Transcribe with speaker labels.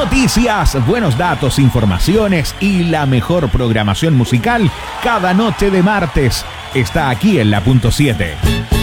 Speaker 1: Noticias, buenos datos, informaciones y la mejor programación musical cada noche de martes está aquí en La Punto 7.